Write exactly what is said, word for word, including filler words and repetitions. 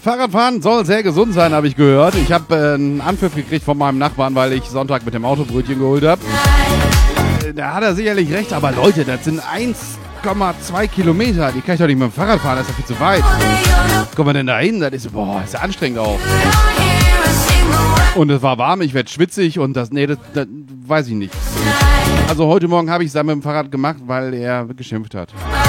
Fahrradfahren soll sehr gesund sein, habe ich gehört. Ich habe äh, einen Anpfiff gekriegt von meinem Nachbarn, weil ich Sonntag mit dem Auto Brötchen geholt habe. Äh, da hat er sicherlich recht, aber Leute, das sind eins Komma zwei Kilometer. Die kann ich doch nicht mit dem Fahrrad fahren, das ist ja viel zu weit. Wo kommen wir denn da hin? Das ist, boah, ist ja anstrengend auch. Und es war warm, ich werde schwitzig und das, nee, das, das weiß ich nicht. Also heute Morgen habe ich es dann mit dem Fahrrad gemacht, weil er geschimpft hat.